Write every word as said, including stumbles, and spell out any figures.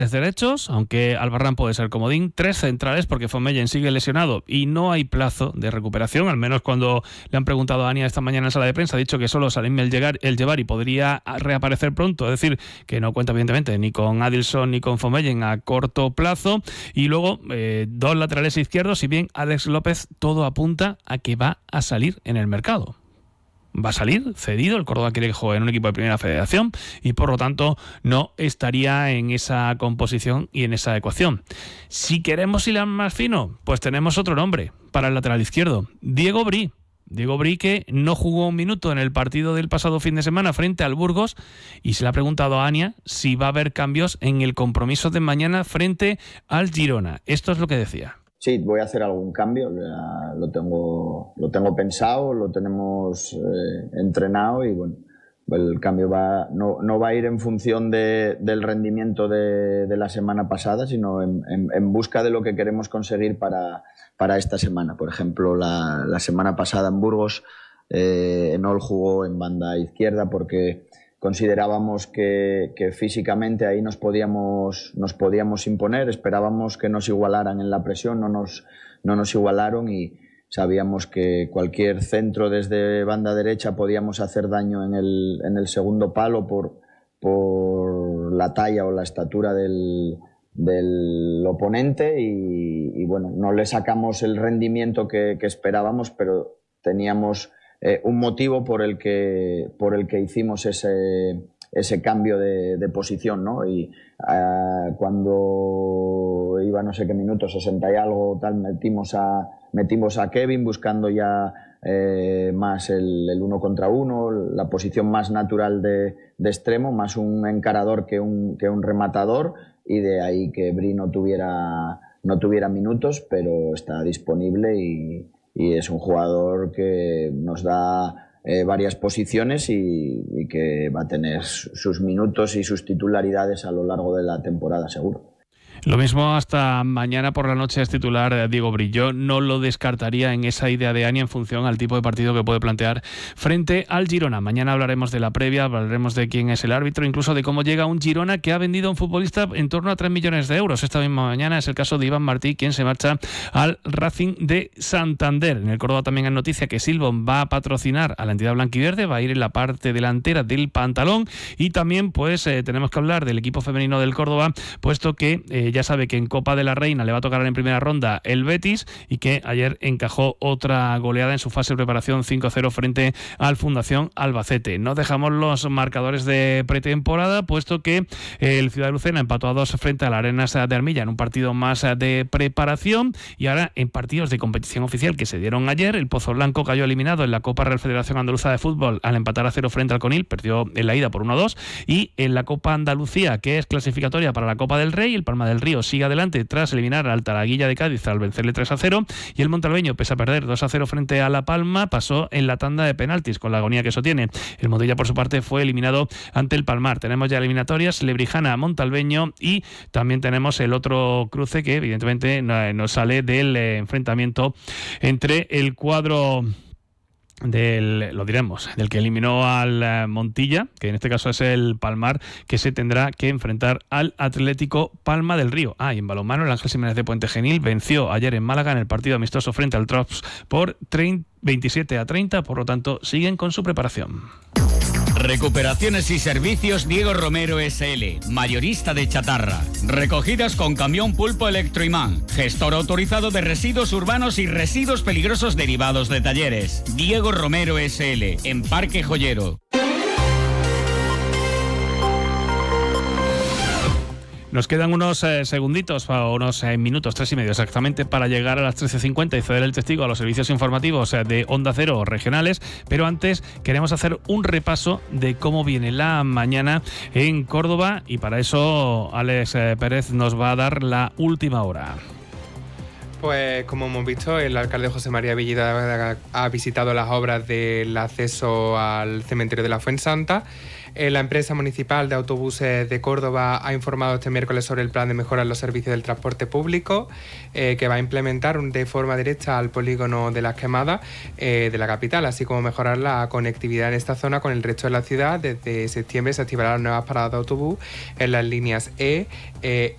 derechos, aunque Albarrán puede ser comodín, tres centrales porque Vermellen sigue lesionado y no hay plazo de recuperación, al menos cuando le han preguntado a Ania esta mañana en sala de prensa, ha dicho que solo Salim el llegar el llevar y podría reaparecer pronto, es decir, que no cuenta evidentemente ni con Adilson ni con Vermellen a corto plazo. Y luego eh, dos laterales izquierdos, si bien Alex López todo apunta a que va a salir en el mercado. Va a salir cedido, el Córdoba quiere que juegue en un equipo de primera federación y por lo tanto no estaría en esa composición y en esa ecuación. Si queremos ir más fino, pues tenemos otro nombre para el lateral izquierdo, Diego Brí. Diego Brí, que no jugó un minuto en el partido del pasado fin de semana frente al Burgos, y se le ha preguntado a Ania si va a haber cambios en el compromiso de mañana frente al Girona. Esto es lo que decía. Sí, voy a hacer algún cambio, lo tengo, lo tengo pensado, lo tenemos eh, entrenado y bueno, el cambio va, no, no va a ir en función de, del rendimiento de, de la semana pasada, sino en, en, en busca de lo que queremos conseguir para, para esta semana. Por ejemplo, la, la semana pasada en Burgos, eh, Enol jugó en banda izquierda porque considerábamos que, que físicamente ahí nos podíamos, nos podíamos imponer, esperábamos que nos igualaran en la presión, no nos, no nos igualaron y sabíamos que cualquier centro desde banda derecha podíamos hacer daño en el, en el segundo palo por, por la talla o la estatura del, del oponente y, y bueno, no le sacamos el rendimiento que, que esperábamos, pero teníamos Eh, un motivo por el que por el que hicimos ese ese cambio de, de posición, ¿no? Y uh, cuando iba no sé qué minuto, sesenta y algo tal, metimos a metimos a Kevin buscando ya eh, más el, el uno contra uno, la posición más natural de, de extremo, más un encarador que un que un rematador, y de ahí que Brí no tuviera no tuviera minutos, pero está disponible y y es un jugador que nos da eh, varias posiciones y, y que va a tener sus minutos y sus titularidades a lo largo de la temporada seguro. Lo mismo hasta mañana por la noche es titular Diego Brí. Yo no lo descartaría en esa idea de Ania en función al tipo de partido que puede plantear frente al Girona. Mañana hablaremos de la previa, hablaremos de quién es el árbitro, incluso de cómo llega un Girona que ha vendido a un futbolista en torno a tres millones de euros. Esta misma mañana es el caso de Iván Martí, quien se marcha al Racing de Santander. En el Córdoba también hay noticia que Silbon va a patrocinar a la entidad blanquiverde, va a ir en la parte delantera del pantalón, y también pues eh, tenemos que hablar del equipo femenino del Córdoba, puesto que eh, ya sabe que en Copa de la Reina le va a tocar en primera ronda el Betis y que ayer encajó otra goleada en su fase de preparación cinco cero frente al Fundación Albacete. No dejamos los marcadores de pretemporada, puesto que el Ciudad de Lucena empató a dos frente a la Arenas de Armilla en un partido más de preparación, y ahora en partidos de competición oficial que se dieron ayer, el Pozo Blanco cayó eliminado en la Copa Real Federación Andaluza de Fútbol al empatar a cero frente al Conil, perdió en la ida por uno a dos, y en la Copa Andalucía, que es clasificatoria para la Copa del Rey, el Palma del Río sigue adelante tras eliminar al Taraguilla de Cádiz al vencerle tres a cero, y el Montalbeño, pese a perder dos a cero frente a La Palma, pasó en la tanda de penaltis con la agonía que eso tiene. El Montilla, por su parte, fue eliminado ante el Palmar. Tenemos ya eliminatorias, Lebrijana, Montalbeño, y también tenemos el otro cruce que evidentemente nos sale del enfrentamiento entre el cuadro del, lo diremos, del que eliminó al Montilla, que en este caso es el Palmar, que se tendrá que enfrentar al Atlético Palma del Río. Ah, y en balonmano, el Ángel Jiménez de Puente Genil venció ayer en Málaga en el partido amistoso frente al Trops por veintisiete a treinta, por lo tanto siguen con su preparación. Recuperaciones y servicios Diego Romero S L, mayorista de chatarra. Recogidas con camión Pulpo Electroimán, gestor autorizado de residuos urbanos y residuos peligrosos derivados de talleres. Diego Romero S L, en Parque Joyero. Nos quedan unos eh, segunditos, o unos eh, minutos, tres y medio exactamente, para llegar a las trece cincuenta y ceder el testigo a los servicios informativos eh, de Onda Cero regionales, pero antes queremos hacer un repaso de cómo viene la mañana en Córdoba, y para eso Alex eh, Pérez nos va a dar la última hora. Pues como hemos visto, el alcalde José María Villida ha visitado las obras del acceso al cementerio de la Fuensanta. La empresa municipal de autobuses de Córdoba ha informado este miércoles sobre el plan de mejora en los servicios del transporte público eh, que va a implementar de forma directa al polígono de Las Quemadas eh, de la capital, así como mejorar la conectividad en esta zona con el resto de la ciudad. Desde septiembre se activarán nuevas paradas de autobús en las líneas E, eh,